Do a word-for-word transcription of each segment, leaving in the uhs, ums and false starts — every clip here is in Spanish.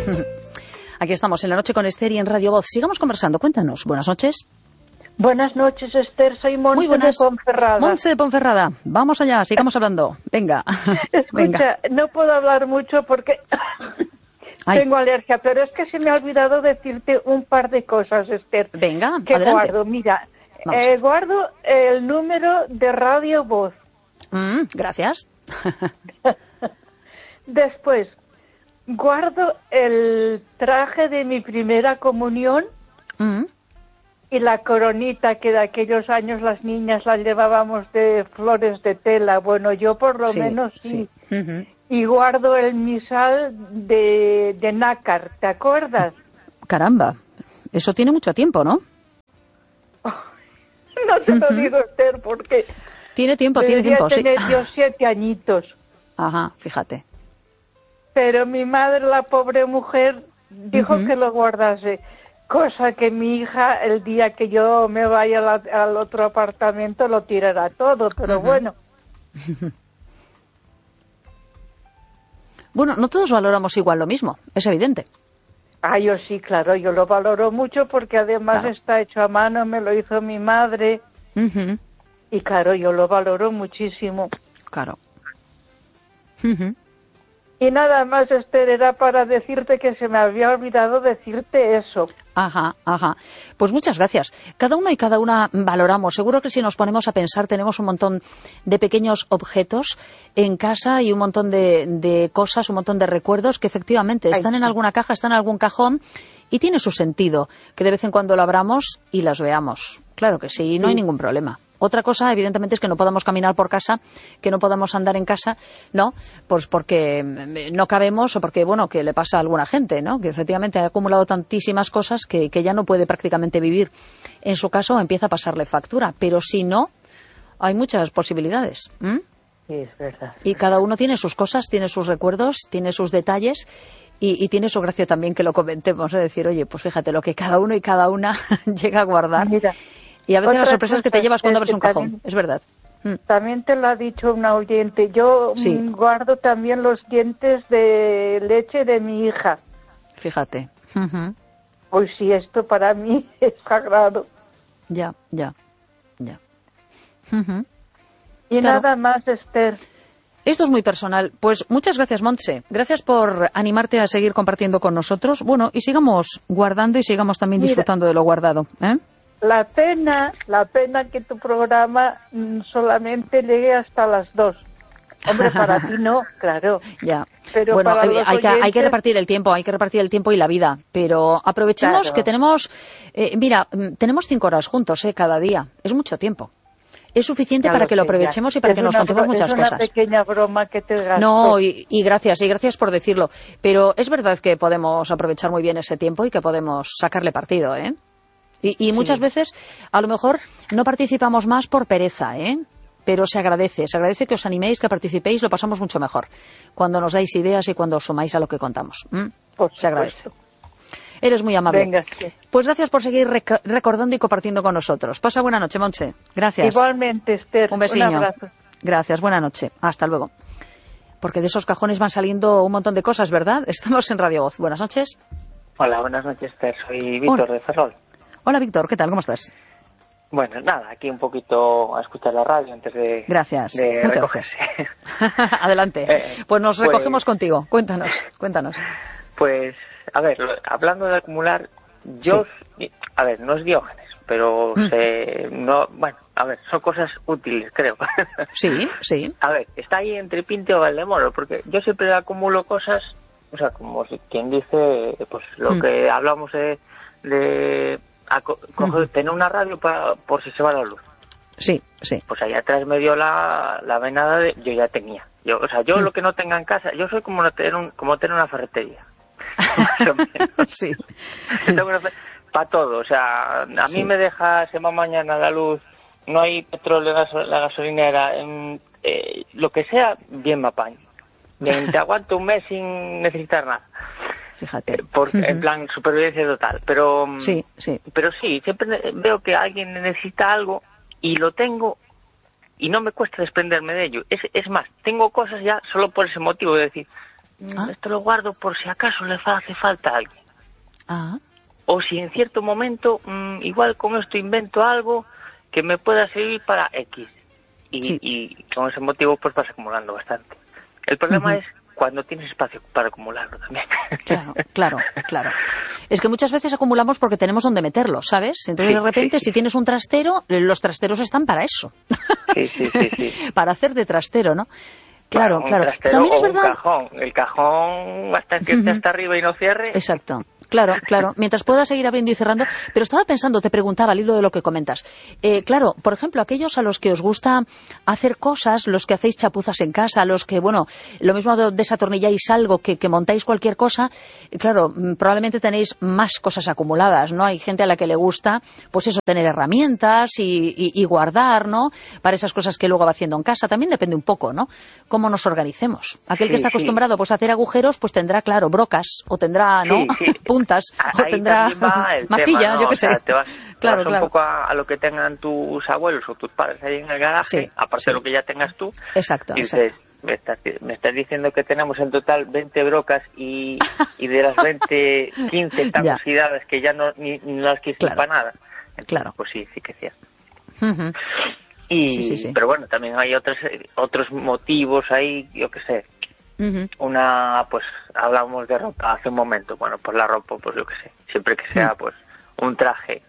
Aquí estamos en La Noche con Esther y en Radio Voz. Sigamos conversando. Cuéntanos. Buenas noches. Buenas noches, Esther. Soy Montse Muy buenas. de Ponferrada. Montse de Ponferrada. Vamos allá, sigamos hablando. Venga. Escucha, Venga. no puedo hablar mucho porque Ay. tengo alergia, pero es que se me ha olvidado decirte un par de cosas, Esther. Venga, que adelante. guardo. Mira, Vamos. eh, guardo el número de Radio Voz. Mm, gracias. Después, guardo el traje de mi primera comunión. Mm. Y la coronita que de aquellos años las niñas la llevábamos de flores de tela. Bueno, yo por lo Sí, menos sí. sí. Uh-huh. Y guardo el misal de, de nácar, ¿te acuerdas? Caramba, eso tiene mucho tiempo, ¿no? No te lo Uh-huh. digo, Esther, porque Tiene tiempo, tiene debería tiempo, sí. tener yo siete añitos. Ajá, fíjate. Pero mi madre, la pobre mujer, dijo Uh-huh. que lo guardase. Cosa que mi hija, el día que yo me vaya a la- al otro apartamento, lo tirará todo. Pero Uh-huh. bueno, Bueno, no todos valoramos igual lo mismo, es evidente. ah, yo sí, claro, yo lo valoro mucho porque además Claro. está hecho a mano, me lo hizo mi madre. Uh-huh. Y claro, yo lo valoro muchísimo. Claro. Uh-huh. Y nada más, Esther, era para decirte que se me había olvidado decirte eso. Ajá, ajá. Pues muchas gracias. Cada uno y cada una valoramos. Seguro que si nos ponemos a pensar tenemos un montón de pequeños objetos en casa y un montón de, de cosas, un montón de recuerdos que efectivamente Ay, están en sí. alguna caja, están en algún cajón y tiene su sentido que de vez en cuando lo abramos y las veamos. Claro que sí, no hay Sí. ningún problema. Otra cosa, evidentemente, es que no podamos caminar por casa, que no podamos andar en casa, ¿no? Pues porque mm, no cabemos o porque, bueno, que le pasa a alguna gente, ¿no? Que efectivamente ha acumulado tantísimas cosas que, que ya no puede prácticamente vivir en su casa o empieza a pasarle factura. Pero si no, hay muchas posibilidades. ¿m? Sí, es verdad. Y cada uno tiene sus cosas, tiene sus recuerdos, tiene sus detalles y, y tiene su gracia también que lo comentemos, es decir, oye, pues fíjate lo que cada uno y cada una llega a guardar. Mira, Y a veces otra las sorpresas que te cosa llevas cuando es abres que un cajón, también- es verdad. Mm. también te lo ha dicho un oyente. Yo Sí. mm, guardo también los dientes de leche de mi hija. Fíjate. Ujú. Pues sí, esto para mí es sagrado. Ya, ya, ya. Ujú. Y Claro. nada más, Esther. Esto es muy personal. Pues muchas gracias, Montse. Gracias por animarte a seguir compartiendo con nosotros. Bueno, y sigamos guardando y sigamos también Mira. disfrutando de lo guardado. ¿eh? La pena, la pena que tu programa mm, solamente llegue hasta las dos. Hombre, para ti no, claro. Ya. Pero bueno, para eh, los hay, que, hay que oyentes- repartir el tiempo, hay que repartir el tiempo y la vida. Pero aprovechemos Claro. que tenemos, eh, mira, mm, tenemos cinco horas juntos, eh, cada día. Es mucho tiempo. Es suficiente Ya para lo que lo sé, ya. aprovechemos y para Es que nos una contemos bro- muchas es una cosas. pequeña broma que te gasto. No, y, y gracias, y gracias por decirlo. Pero es verdad que podemos aprovechar muy bien ese tiempo y que podemos sacarle partido, ¿eh? Y, y muchas veces, a lo mejor, no participamos más por pereza, ¿eh? Pero se agradece, se agradece que os animéis, que participéis, lo pasamos mucho mejor. Cuando nos dais ideas y cuando os sumáis a lo que contamos. ¿m? Por Se agradece. supuesto. Eres muy amable. Venga, sí. Pues gracias por seguir rec- recordando y compartiendo con nosotros. Pasa buena noche, Montse. Gracias. Igualmente, Esther. Un besiño. abrazo. Gracias, buena noche. Hasta luego. Porque de esos cajones van saliendo un montón de cosas, ¿verdad? Estamos en Radio Voz. Buenas noches. Hola, buenas noches, Esther. Soy Víctor Hola. de Ferrol. Hola, Víctor. ¿Qué tal? ¿Cómo estás? Bueno, nada, aquí un poquito a escuchar la radio antes de, Gracias. de Muchas recogerse. Adelante. Eh, Pues nos pues- recogemos contigo. Cuéntanos, cuéntanos. Pues, a ver, lo- hablando de acumular, yo, a ver, no es Diógenes, pero Mm. se, no, bueno, a ver, son cosas útiles, creo. Sí, sí. A ver, está ahí entre Pinte o Valdemoro, porque yo siempre acumulo cosas, o sea, como si quien dice, pues lo Mm. que hablamos de, de aco- coger- Mm. tener una radio para, por si se va la luz. Sí, sí. Pues ahí atrás me dio la, la venada de, yo ya tenía. Yo, o sea, yo Mm. lo que no tenga en casa, yo soy como no tener un, como tener una ferretería. Más o menos. Sí. Para todo, o sea, a mí Sí. me deja, se va mañana la luz, no hay petróleo, gaso- la gasolinera, en, eh, lo que sea, bien me apaño. Bien, te aguanto un mes sin necesitar nada. Fíjate. Eh, por, Ujú. En plan, supervivencia total. Pero mm, Sí, sí. pero sí, siempre veo que alguien necesita algo y lo tengo y no me cuesta desprenderme de ello. Es, es más, tengo cosas ya solo por ese motivo de decir, Ah. esto lo guardo por si acaso le hace falta a alguien. Ah. O si en cierto momento, mmm, igual con esto invento algo que me pueda servir para X. Y, Sí. y con ese motivo pues vas acumulando bastante. El problema Uh-huh. es cuando tienes espacio para acumularlo también. Claro, claro, claro. Es que muchas veces acumulamos porque tenemos donde meterlo, ¿sabes? Entonces, Sí, de repente, sí, si sí. tienes un trastero, los trasteros están para eso. Sí, sí, sí, sí. Para hacer de trastero, ¿no? Claro, Bueno, un claro. trastero También o es verdad. un cajón. El cajón, hasta que esté Uh-huh. hasta arriba y no cierre. Exacto. Claro, claro, mientras pueda seguir abriendo y cerrando. Pero estaba pensando, te preguntaba al hilo de lo que comentas. Eh, claro, por ejemplo, aquellos a los que os gusta hacer cosas, los que hacéis chapuzas en casa, los que, bueno, lo mismo de- desatornilláis algo, que, que montáis cualquier cosa, eh, claro, mm, probablemente tenéis más cosas acumuladas, ¿no? Hay gente a la que le gusta, pues eso, tener herramientas y, y- y guardar, ¿no? Para esas cosas que luego va haciendo en casa. También depende un poco, ¿no? Cómo nos organicemos. Aquel que Sí, está sí. acostumbrado pues a hacer agujeros, pues tendrá, claro, brocas, o tendrá, ¿no? Sí, sí. puntas, o Ahí tendrá también va el masilla, tema, ¿no? yo qué O sea, sé. te vas, te Claro, vas un claro. poco a, a lo que tengan tus abuelos o tus padres ahí en el garaje, Sí, aparte sí. de lo que ya tengas tú. Exacto, Y dices, exacto. me estás, me estás diciendo que tenemos en total veinte brocas y, y de las veinte, quince están Ya. oxidadas que ya no, ni, ni las quieres Claro. para nada. Entonces, Claro. pues sí, sí que es cierto. Ujú. Y, Sí, sí, sí. Pero bueno, también hay otros, otros motivos ahí, yo qué sé. Ujú. Una, pues hablamos de ropa hace un momento. Bueno, pues la ropa, pues yo qué sé. Siempre que sea, Mm. pues, un traje,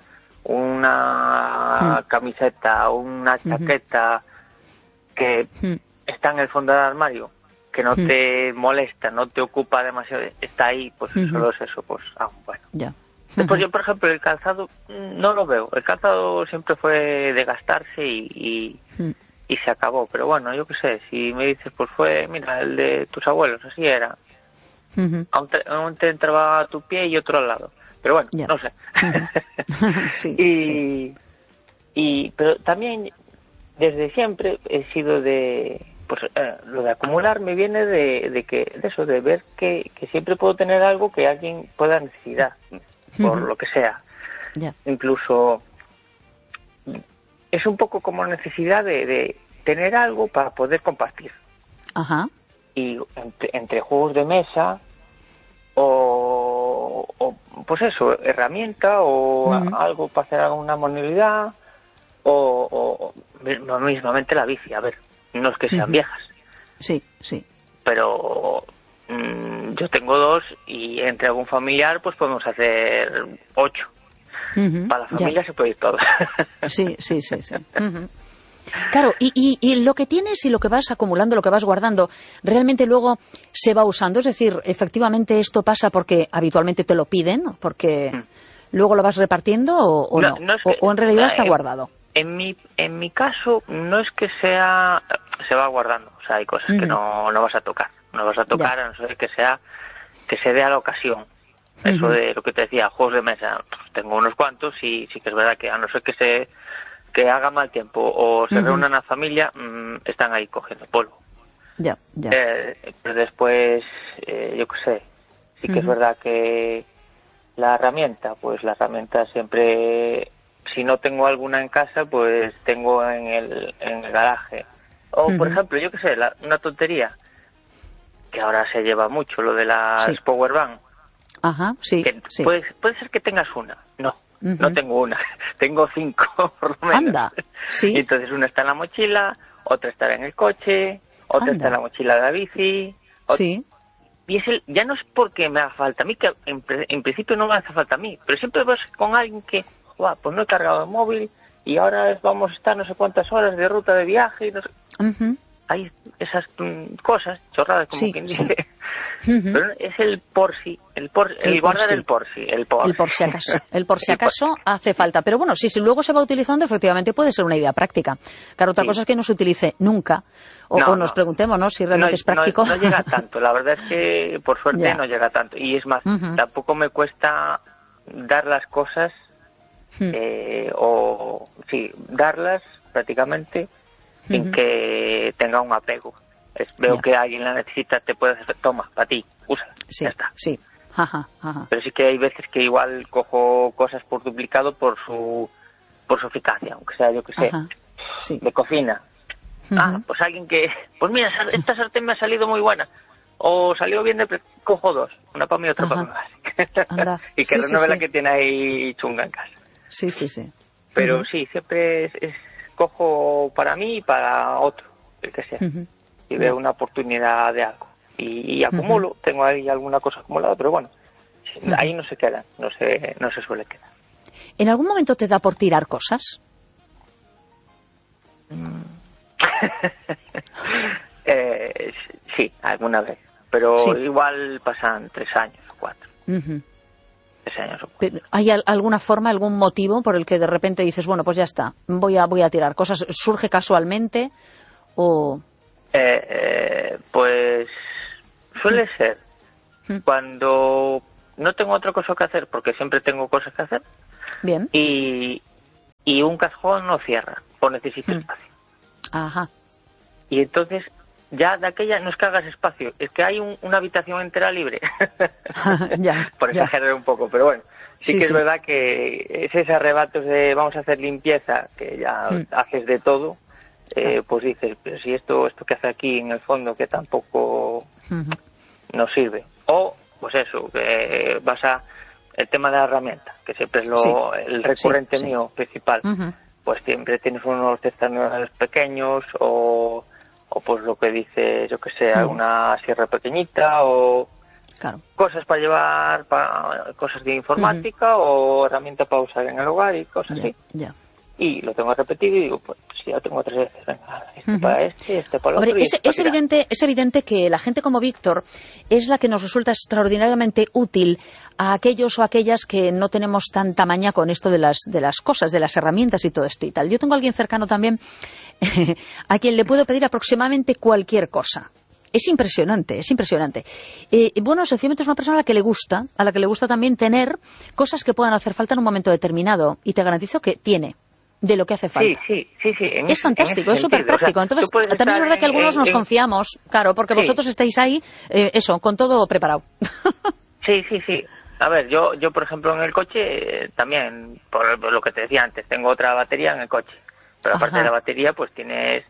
una Mm. camiseta, una Ujú. chaqueta que Mm. está en el fondo del armario, que no Mm. te molesta, no te ocupa demasiado, está ahí, pues Ujú. solo es eso, pues, ah, bueno. Ya. Después Ujú. yo, por ejemplo, el calzado mm, no lo veo. El calzado siempre fue de gastarse y, y, Mm. y se acabó. Pero bueno, yo qué sé, si me dices, pues fue, mira, el de tus abuelos, así era. Ujú. Aún te, aún te entraba a tu pie y otro al lado. Pero bueno, Ya. no sé. Sí, y, sí. y Pero también, desde siempre he sido de... Pues eh, lo de acumular me viene de, de que de eso, de ver que, que siempre puedo tener algo que alguien pueda necesitar, por Ujú. lo que sea. Ya. Incluso es un poco como necesidad de, de tener algo para poder compartir. Ajá. Y entre, entre juegos de mesa o, o, pues eso, herramienta o Ujú. algo para hacer alguna manualidad o, o o mismamente la bici. A ver, no es que sean Ujú. viejas, Sí, sí. pero mm, yo tengo dos y entre algún familiar pues podemos hacer ocho. Ujú. Para la Ya. familia se puede ir todo. Sí, sí, sí, sí. Ujú. Claro, y, y, y lo que tienes y lo que vas acumulando, lo que vas guardando, realmente luego se va usando. Es decir, efectivamente esto pasa porque habitualmente te lo piden, porque Mm. luego lo vas repartiendo o, o no, no es o, que- o en realidad no, está en- guardado. En mi, en mi caso, no es que sea... Se va guardando. O sea, hay cosas que Ujú. no, no vas a tocar. No vas a tocar, Ya. a no ser que sea... Que se dé a la ocasión. Eso Ujú. de lo que te decía, juegos de mesa. Pues tengo unos cuantos y sí que es verdad que a no ser que se... Que haga mal tiempo o se Ujú. reúna una familia, mmm, están ahí cogiendo polvo. Ya, ya. Eh, pero después, eh, yo qué sé, sí que es Ujú. verdad que la herramienta, pues la herramienta siempre, si no tengo alguna en casa, pues tengo en el, en el garaje. O, por Ujú. ejemplo, yo qué sé, la- una tontería, que ahora se lleva mucho, lo de las Sí. Powerbank. Ajá, sí, Que sí. puede, puede ser que tengas una. No, Ujú. no tengo una. Tengo cinco, por lo menos. Anda, sí. Y entonces una está en la mochila, otra está en el coche, otra Anda. está en la mochila de la bici. ot- Sí. Y es el, ya no es porque me haga falta a mí, que en, pre- en principio no me hace falta a mí, pero siempre vas con alguien que, "Joder, pues no he cargado el móvil y ahora vamos a estar no sé cuántas horas de ruta de viaje y no sé". Ujú. Hay esas mm, cosas, chorradas como Sí, quien sí. dice. Ujú. Pero es el por si, el por, el, El por guardar si. el por si, el por El por si acaso. El por si El por- acaso hace falta. Pero bueno, si, si luego se va utilizando, efectivamente puede ser una idea práctica. Claro, otra Sí. cosa es que no se utilice nunca. O, No, o nos no. preguntemos, ¿no? Si realmente no, es práctico. No, no llega tanto, la verdad es que por suerte Ya. no llega tanto. Y es más, Ujú. tampoco me cuesta dar las cosas, Hmm. eh, o sí, darlas prácticamente sin Ujú. que tenga un apego. Es- veo Ya. que alguien la necesita, te puedes hacer, toma, para ti, úsala, Sí, ya está. sí. Ajá, ajá. Pero sí que hay veces que igual cojo cosas por duplicado por su por su eficacia, aunque sea, yo que sé, Ajá. Sí. de cocina. Ujú. Ah, pues alguien que, pues mira, esa- esta sartén me ha salido muy buena. o salió bien de pre- cojo dos, una para mí y otra Ajá. para mi Anda. y que Sí, renove sí, la sí. que tiene ahí chunga en casa. Sí, sí, sí. Pero Ujú. sí, siempre es, es- cojo para mí y para otro, el que sea. Ujú. Y Ya. veo una oportunidad de algo. Y, y acumulo, tengo ahí alguna cosa acumulada, pero bueno, Ujú. ahí no se queda, no se, no se suele quedar. ¿En algún momento te da por tirar cosas? eh, sí, alguna vez. Pero Sí. igual pasan tres años o cuatro. Ujú. Tres años o cuatro. Pero, ¿hay al- alguna forma, algún motivo por el que de repente dices, bueno, pues ya está, voy a, voy a tirar cosas? ¿Surge casualmente o...? Eh, eh, pues suele ser Mm. cuando no tengo otra cosa que hacer, porque siempre tengo cosas que hacer, Bien. y, y un cajón no cierra o necesito Mm. espacio. Ajá. Y entonces ya de aquella no es que hagas espacio, es que hay un- una habitación entera libre. Ya, Por ya. exagerar un poco, pero bueno, sí, Sí, que sí. es verdad que esos arrebatos de vamos a hacer limpieza, que ya Mm. haces de todo, eh, pues dices, pero si esto, esto que hace aquí en el fondo que tampoco Ujú. no sirve. O, pues eso, que vas a el tema de la herramienta, que siempre es lo, Sí. el recurrente Sí, sí. mío principal. Ujú. Pues siempre tienes unos destornilladores pequeños o, o pues lo que dices, yo que sé, Ujú. una sierra pequeñita o Claro. cosas para llevar, para cosas de informática o herramientas para usar en el hogar y cosas Ya, así. ya. Y lo tengo repetido y digo, pues si ya lo tengo tres veces, venga, este Ujú. para este, este para el Hombre, otro y es, este para es tirar. evidente, es evidente que la gente como Víctor es la que nos resulta extraordinariamente útil a aquellos o aquellas que no tenemos tanta maña con esto de las, de las cosas, de las herramientas y todo esto y tal. Yo tengo a alguien cercano también a quien le puedo pedir aproximadamente cualquier cosa. Es impresionante, es impresionante. Eh, bueno, sencillamente es una persona a la que le gusta, a la que le gusta también tener cosas que puedan hacer falta en un momento determinado. Y te garantizo que tiene de lo que hace falta. Sí, sí, sí, sí. en Es ese- en fantástico, ese es súper sentido. O sea, práctico. Entonces, tú puedes también es estar verdad que en- algunos en- nos en- confiamos, claro, porque Sí. vosotros estáis ahí, eh, eso, con todo preparado. Sí, sí, sí. A ver, yo, yo por ejemplo, en el coche eh, también, por, por lo que te decía antes, tengo otra batería en el coche. Pero aparte Ajá. de la batería, pues tienes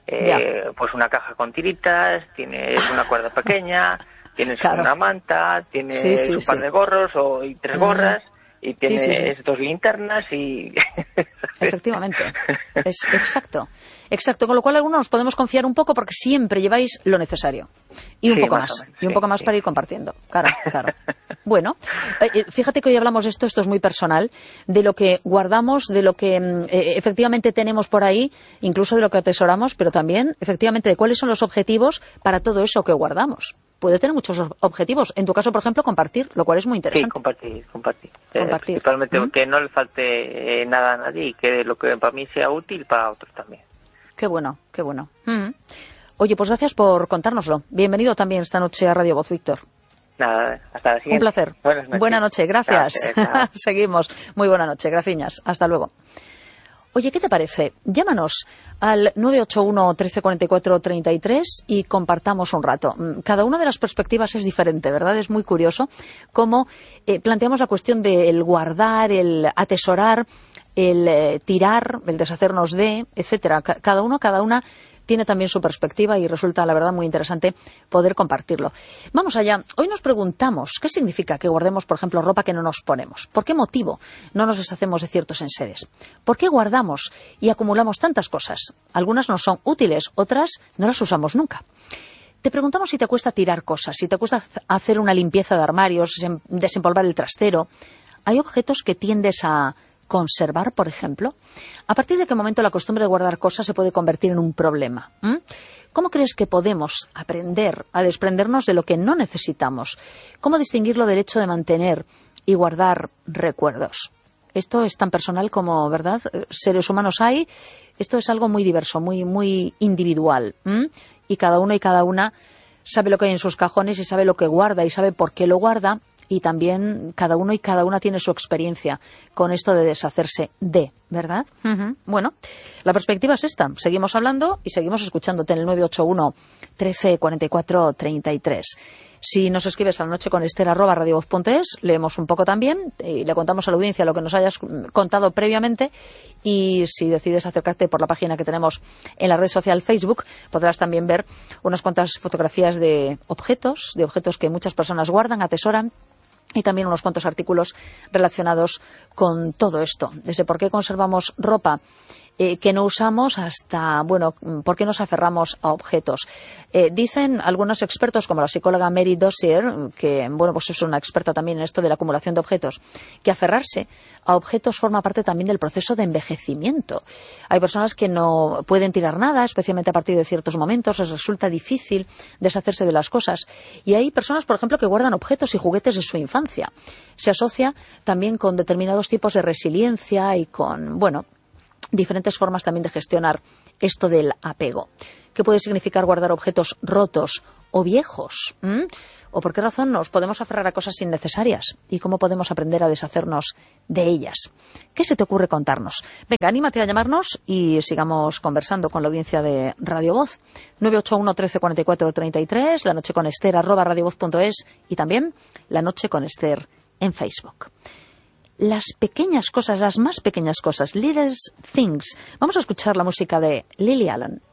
eh, pues una caja con tiritas, tienes una cuerda pequeña, tienes Claro. una manta, tienes Sí, sí, un par sí. de gorros o, y tres Mm. gorras, y tienes Sí, sí, sí. dos linternas y... Efectivamente, es exacto, exacto. Con lo cual algunos nos podemos confiar un poco porque siempre lleváis lo necesario y un Sí, poco más más, o menos, y un sí, poco más sí. para ir compartiendo. Claro, claro. Bueno, eh, eh, fíjate que hoy hablamos de esto, esto es muy personal, de lo que guardamos, de lo que mm, eh, efectivamente tenemos por ahí, incluso de lo que atesoramos, pero también efectivamente de cuáles son los objetivos para todo eso que guardamos. Puede tener muchos ob- objetivos. En tu caso, por ejemplo, compartir, lo cual es muy Sí, interesante. compartir, compartir. Eh, Compartir. principalmente ¿Mm? que no le falte eh, nada a nadie y que lo que para mí sea útil para otros también. Qué bueno, qué bueno. Mm. Oye, pues gracias por contárnoslo. Bienvenido también esta noche a Radio Voz, Víctor. Nada, hasta la siguiente. Un placer. Buenas noches. Buena noche, gracias. Chao, chao. Seguimos. Muy buena noche, gracias. Hasta luego. Oye, ¿qué te parece? Llámanos al nueve ocho uno, trece cuarenta y cuatro, treinta y tres y compartamos un rato. Mm, Cada una de las perspectivas es diferente, ¿verdad? Es muy curioso cómo eh, planteamos la cuestión del guardar, el atesorar, el eh, tirar, el deshacernos de, etcétera. Ca- Cada uno, cada una tiene también su perspectiva y resulta, la verdad, muy interesante poder compartirlo. Vamos allá. Hoy nos preguntamos qué significa que guardemos, por ejemplo, ropa que no nos ponemos. ¿Por qué motivo no nos deshacemos de ciertos enseres? ¿Por qué guardamos y acumulamos tantas cosas? Algunas nos son útiles, otras no las usamos nunca. Te preguntamos si te cuesta tirar cosas, si te cuesta hacer una limpieza de armarios, desem- desempolvar el trastero. ¿Hay objetos que tiendes a conservar, por ejemplo? ¿A partir de qué momento la costumbre de guardar cosas se puede convertir en un problema? ¿Mm? ¿Cómo crees que podemos aprender a desprendernos de lo que no necesitamos? ¿Cómo distinguirlo del hecho de mantener y guardar recuerdos? Esto es tan personal como, ¿verdad? Seres humanos hay. Esto es algo muy diverso, muy, muy individual. ¿Mm? Y cada uno y cada una sabe lo que hay en sus cajones y sabe lo que guarda y sabe por qué lo guarda. Y también cada uno y cada una tiene su experiencia con esto de deshacerse de, ¿verdad? Uh-huh. Bueno, la perspectiva es esta. Seguimos hablando y seguimos escuchándote en el nueve ocho uno, trece cuarenta y cuatro, treinta y tres. Si nos escribes a la noche con Esther arroba radiovoz punto es, leemos un poco también y le contamos a la audiencia lo que nos hayas contado previamente. Y si decides acercarte por la página que tenemos en la red social Facebook, podrás también ver unas cuantas fotografías de objetos, de objetos que muchas personas guardan, atesoran, y también unos cuantos artículos relacionados con todo esto. Desde por qué conservamos ropa Eh, que no usamos hasta, bueno, ¿por qué nos aferramos a objetos? Eh, dicen algunos expertos, como la psicóloga Mary Dozier, que, bueno, pues es una experta también en esto de la acumulación de objetos, que aferrarse a objetos forma parte también del proceso de envejecimiento. Hay personas que no pueden tirar nada, especialmente a partir de ciertos momentos, les resulta difícil deshacerse de las cosas. Y hay personas, por ejemplo, que guardan objetos y juguetes de su infancia. Se asocia también con determinados tipos de resiliencia y con, bueno, diferentes formas también de gestionar esto del apego. ¿Qué puede significar guardar objetos rotos o viejos? ¿Mm? ¿O por qué razón nos podemos aferrar a cosas innecesarias? ¿Y cómo podemos aprender a deshacernos de ellas? ¿Qué se te ocurre contarnos? Venga, anímate a llamarnos y sigamos conversando con la audiencia de Radio Voz. nueve ocho uno, trece, cuarenta y cuatro, treinta y tres, la noche con Esther, arroba radiovoz punto es, y también la noche con Esther en Facebook. Las pequeñas cosas, las más pequeñas cosas, little things. Vamos a escuchar la música de Lily Allen.